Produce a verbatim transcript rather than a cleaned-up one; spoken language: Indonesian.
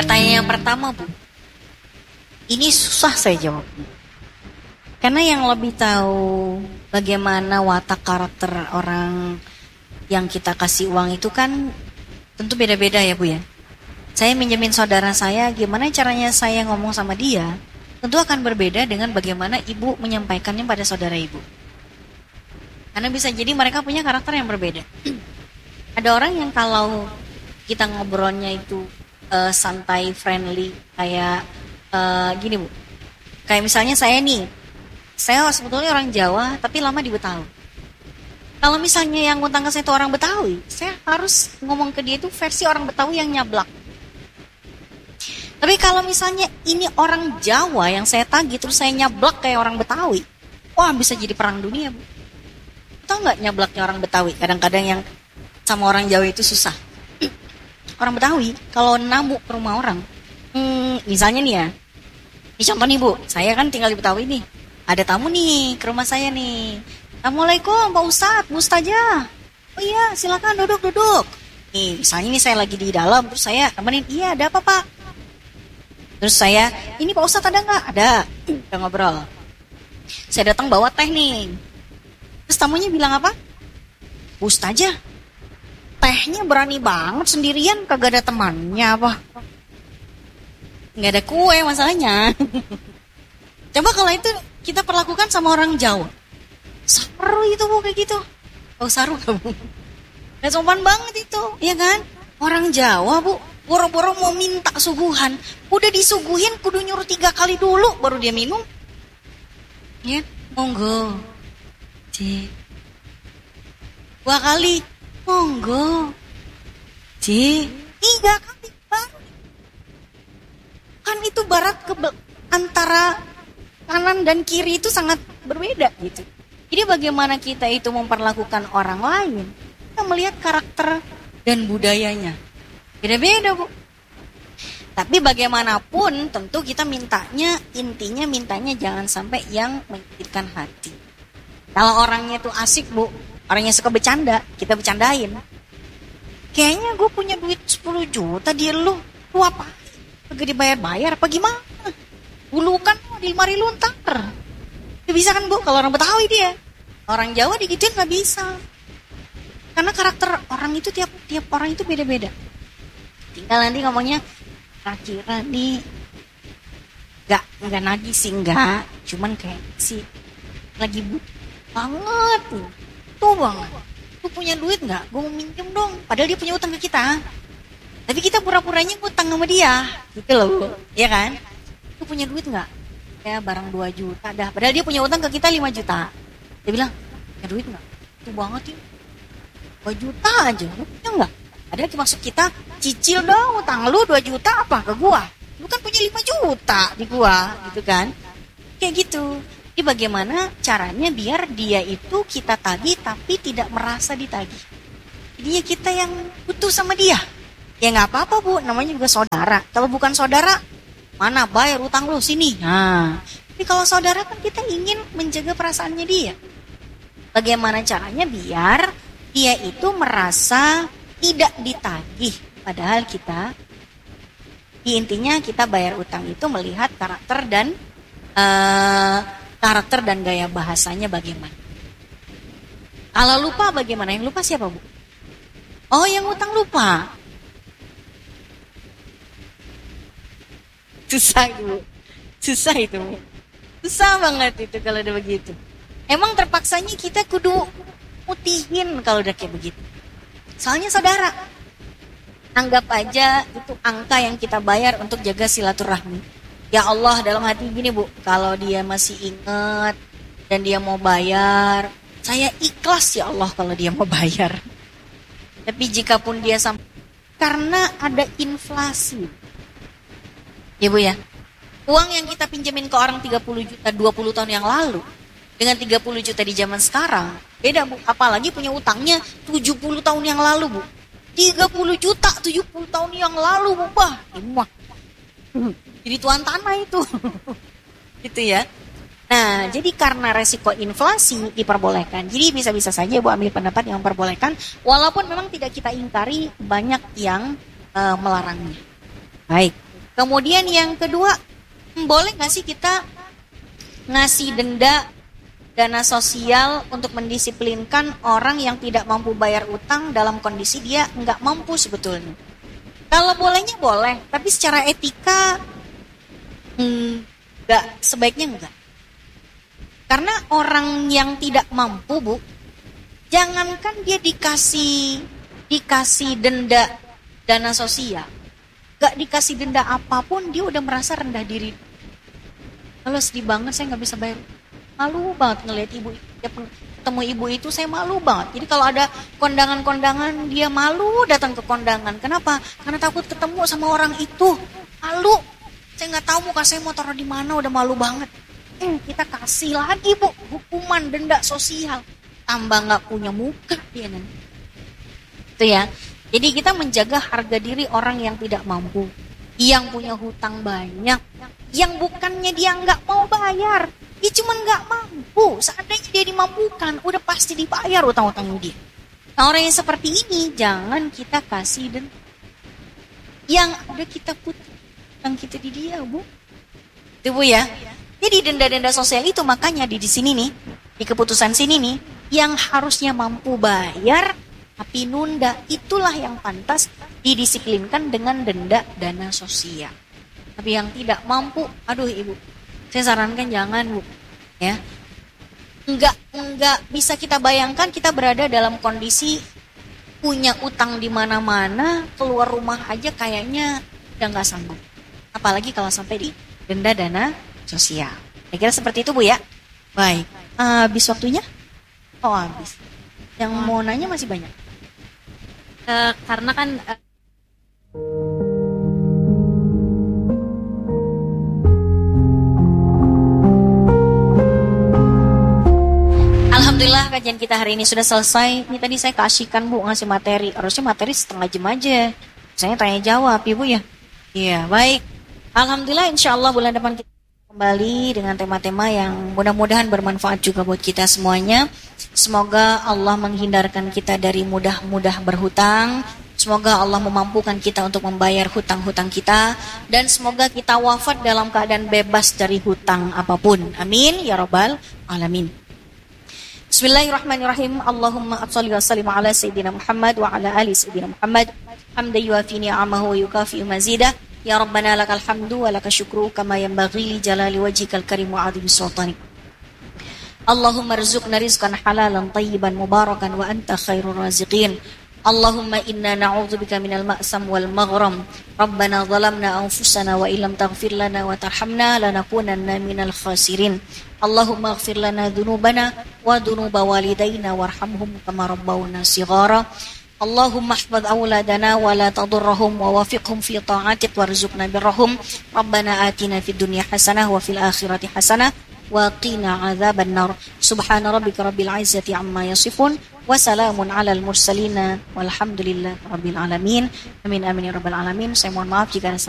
Pertanyaan yang pertama, Bu. Ini susah saya jawab. Karena yang lebih tahu bagaimana watak karakter orang yang kita kasih uang itu kan tentu beda-beda ya, Bu ya. Saya minjemin saudara saya, gimana caranya saya ngomong sama dia, tentu akan berbeda dengan bagaimana ibu menyampaikannya pada saudara ibu. Karena bisa jadi mereka punya karakter yang berbeda. Ada orang yang kalau kita ngobrolnya itu uh, santai, friendly, kayak uh, gini Bu. Kayak misalnya saya nih, saya sebetulnya orang Jawa tapi lama di Betawi. Kalau misalnya yang ngutang ke saya itu orang Betawi, saya harus ngomong ke dia itu versi orang Betawi yang nyablak. Tapi kalau misalnya ini orang Jawa yang saya tagih terus saya nyablak kayak orang Betawi, wah bisa jadi perang dunia, Bu. Tahu nggak nyablaknya orang Betawi? Kadang-kadang yang sama orang Jawa itu susah. Orang Betawi kalau namu ke rumah orang, hmm, misalnya nih ya, ini contoh nih Bu, saya kan tinggal di Betawi nih, ada tamu nih ke rumah saya nih. Assalamualaikum Pak Ustadz, Bu Ustazah. Oh iya silakan duduk-duduk. Nih misalnya nih saya lagi di dalam, terus saya temenin, iya ada apa Pak? Terus saya, ini Pak Ustadz ada nggak? Ada, kita ngobrol. Saya datang bawa teh nih. Terus tamunya bilang apa? Bu Ustazah, tehnya berani banget sendirian, kagak ada temannya apa? Nggak ada kue masalahnya. Coba kalau itu kita perlakukan sama orang Jawa. Saru itu Bu kayak gitu. Oh saru kamu. Gak sopan banget itu, ya kan? Orang Jawa Bu, boro-boro mau minta suguhan, udah disuguhin kudu nyuruh tiga kali dulu baru dia minum. Ya, monggo. C. Dua kali, monggo. C. Tiga kali baru. Kan itu barat ke be- antara kanan dan kiri itu sangat berbeda gitu. Jadi bagaimana kita itu memperlakukan orang lain, kita melihat karakter dan budayanya. Beda-beda Bu. Tapi bagaimanapun tentu kita mintanya, intinya mintanya jangan sampai yang menyakitkan hati. Kalau orangnya tuh asik Bu, orangnya suka bercanda, kita bercandain. Kayaknya gue punya duit sepuluh juta di lu, lu apa? Kagak dibayar-bayar apa gimana? Dulu kan di lemari lu ntar. Gak bisa kan Bu, kalau orang Betawi dia. Orang Jawa digituin gak bisa. Karena karakter orang itu tiap tiap orang itu beda-beda. Tinggal nanti ngomongnya, kira-kira nih gak, gak nagih sih enggak, cuman kayak sih lagi butuh banget tuh, tuh banget, lu punya duit nggak? Gue mau minjem dong. Padahal dia punya utang ke kita, tapi kita pura-puranya ngutang sama dia, gitu loh, ya kan? Lu punya duit nggak? Ya barang dua juta dah. Padahal dia punya utang ke kita lima juta. Dia bilang, punya duit nggak? Tuh banget ya, dua juta aja, lu punya nggak? Ada maksud kita, cicil dong utang lu dua juta apa ke gua? Lu kan punya lima juta di gua, gitu kan? Kayak gitu. Jadi bagaimana caranya biar dia itu kita tagih tapi tidak merasa ditagih. Jadinya kita yang butuh sama dia. Ya nggak apa-apa Bu, namanya juga saudara. Kalau bukan saudara, mana bayar utang lu sini. Nah, tapi kalau saudara kan kita ingin menjaga perasaannya dia. Bagaimana caranya biar dia itu merasa tidak ditagih, padahal kita intinya kita bayar utang itu melihat karakter dan uh, karakter dan gaya bahasanya bagaimana. Kalau lupa bagaimana? Yang lupa siapa Bu? Oh yang utang lupa. Susah itu, susah itu, susah banget itu kalau udah begitu. Emang terpaksanya kita kudu mutihin kalau udah kayak begitu. Soalnya saudara, anggap aja itu angka yang kita bayar untuk jaga silaturahmi. Ya Allah dalam hati gini Bu, kalau dia masih ingat dan dia mau bayar, saya ikhlas ya Allah kalau dia mau bayar. Tapi jika pun dia sampai, karena ada inflasi. Ya Bu ya, uang yang kita pinjemin ke orang tiga puluh juta dua puluh tahun yang lalu, dengan tiga puluh juta di zaman sekarang, beda Bu. Apalagi punya utangnya tujuh puluh tahun yang lalu Bu. tiga puluh juta tujuh puluh tahun yang lalu Bu. Bah, emak. Jadi tuan tanah itu. Gitu ya. Nah, jadi karena resiko inflasi diperbolehkan. Jadi bisa-bisa saja Bu ambil pendapat yang memperbolehkan, walaupun memang tidak kita ingkari banyak yang uh, melarangnya. Baik. Kemudian yang kedua, hmm, boleh nggak sih kita ngasih denda dana sosial untuk mendisiplinkan orang yang tidak mampu bayar utang dalam kondisi dia nggak mampu sebetulnya? Kalau bolehnya boleh, tapi secara etika hmm, nggak, sebaiknya enggak. Karena orang yang tidak mampu, Bu, jangankan dia dikasih dikasih denda dana sosial, gak dikasih denda apapun dia udah merasa rendah diri. Kalau sedih banget saya nggak bisa bayar, malu banget ngelihat ibu, ya, ketemu ibu itu saya malu banget. Jadi kalau ada kondangan-kondangan dia malu datang ke kondangan. Kenapa? Karena takut ketemu sama orang itu, malu. Saya nggak tahu muka saya mau taruh di mana, udah malu banget. Eh, kita kasih lagi, Bu, hukuman denda sosial, tambah nggak punya muka dia nanti. Itu ya. Jadi kita menjaga harga diri orang yang tidak mampu, yang punya hutang banyak, yang bukannya dia nggak mau bayar, dia cuma nggak mampu. Seandainya dia dimampukan, udah pasti dibayar utang-utangnya dia. Nah, orang yang seperti ini jangan kita kasih denda. Yang ada kita putih utang kita di dia, Bu. Itu, Bu, ya. Jadi denda-denda sosial itu makanya di di sini nih, di keputusan sini nih, yang harusnya mampu bayar tapi nunda, itulah yang pantas didisiplinkan dengan denda dana sosial. Tapi yang tidak mampu, aduh Ibu, saya sarankan jangan, Bu. Ya. Enggak enggak bisa kita bayangkan kita berada dalam kondisi punya utang di mana-mana, keluar rumah aja kayaknya udah nggak sanggup. Apalagi kalau sampai di denda dana sosial. Saya kira seperti itu, Bu, ya. Baik. Habis waktunya? Oh, habis. Yang mau nanya masih banyak. Uh, karena kan uh... Alhamdulillah kajian kita hari ini sudah selesai. Ini tadi saya kasihkan, Bu, ngasih materi. Harusnya materi setengah jam aja. Saya tanya jawab, ya, Bu, ya. Iya, baik. Alhamdulillah, insya Allah bulan depan kita kembali dengan tema-tema yang mudah-mudahan bermanfaat juga buat kita semuanya. Semoga Allah menghindarkan kita dari mudah-mudah berhutang. Semoga Allah memampukan kita untuk membayar hutang-hutang kita. Dan semoga kita wafat dalam keadaan bebas dari hutang apapun. Amin ya rabbal alamin. Bismillahirrahmanirrahim. Allahumma shalli wa sallim ala sayyidina Muhammad wa ala ali sayyidina Muhammad. Hamdan yuwafi ni'amahu wa yukafi mazidah. Ya Rabbana lakal hamdu wa lakal syukru kama yanbaghi li jalali wajhikal karim wa 'azimi sultanik. Allahumma rzuqna rizqan halalan tayyiban mubarakan wa anta khairur raziqin. Allahumma inna na'udzubika minal ma'sam wal maghram. Rabbana zalamna anfusana wa illam taghfir lana wa tarhamna lanakunanna minal khasirin. Allahumma ighfir lana dhunubana wa dhunuba walidayna warhamhum kama rabbawna shighara. Allahumma ihfadz auladana wa la tadurrahum wa wafiqhum fi ta'atik warzuqna birrahum. Rabbana atina fid dunya hasanah wa fil akhirati hasanah wa qina adzaban nar. Subhana rabbika rabbil izzati amma yasifun wa salamun alal mursalin walhamdulillahi rabbil alamin. Amin amin ya rabbal alamin. Saya mohon maaf jika